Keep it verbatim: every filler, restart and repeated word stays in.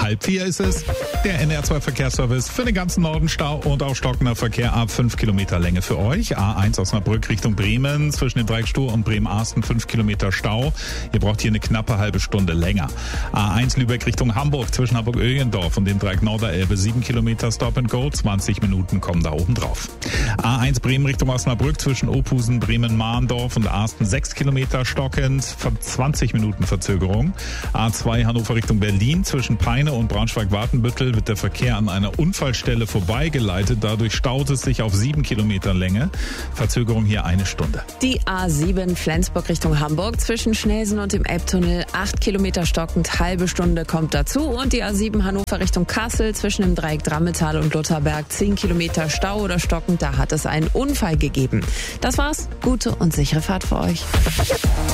Halb vier ist es. Der N R zwei Verkehrsservice für den ganzen Norden Stau und auch stockender Verkehr ab fünf Kilometer Länge für euch. A eins Osnabrück Richtung Bremen zwischen dem Dreieck Stur und Bremen-Arsten fünf Kilometer Stau. Ihr braucht hier eine knappe halbe Stunde länger. A eins Lübeck Richtung Hamburg zwischen Hamburg-Öhlendorf und dem Dreieck Norderelbe sieben Kilometer Stop and Go. zwanzig Minuten kommen da oben drauf. A eins Bremen Richtung Osnabrück zwischen Ophusen, Bremen-Mahndorf und Arsten sechs Kilometer stockend. zwanzig Minuten Verzögerung. A zwei Hannover Richtung Berlin zwischen Peine und Braunschweig-Wartenbüttel wird der Verkehr an einer Unfallstelle vorbeigeleitet. Dadurch staut es sich auf sieben Kilometer Länge. Verzögerung hier eine Stunde. Die A sieben Flensburg Richtung Hamburg zwischen Schnelsen und dem Elbtunnel acht Kilometer stockend, halbe Stunde kommt dazu. Und die A sieben Hannover Richtung Kassel zwischen dem Dreieck Drammetal und Lutherberg zehn Kilometer Stau oder stockend. Da hat es einen Unfall gegeben. Das war's. Gute und sichere Fahrt für euch.